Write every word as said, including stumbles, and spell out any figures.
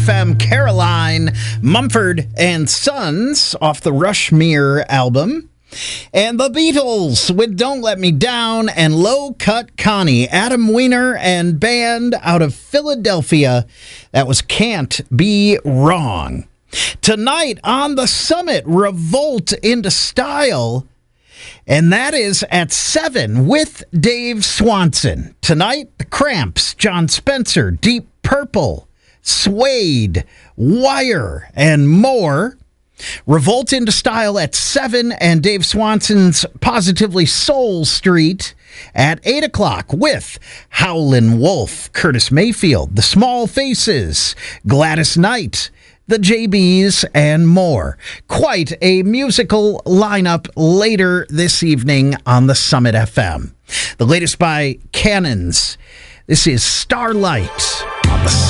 F M, Caroline Mumford and Sons off the Rushmere album. And the Beatles with Don't Let Me Down, and Low Cut Connie, Adam Weiner and band out of Philadelphia. That was Can't Be Wrong. Tonight on the Summit, Revolt into Style, and that is at seven with Dave Swanson. Tonight, The Cramps, John Spencer, Deep Purple, Suede, Wire, and more. Revolt into Style at seven, and Dave Swanson's Positively Soul Street at eight o'clock with Howlin' Wolf, Curtis Mayfield, The Small Faces, Gladys Knight, the J Bs, and more. Quite a musical lineup later this evening on the Summit F M. The latest by Cannons. This is Starlight on the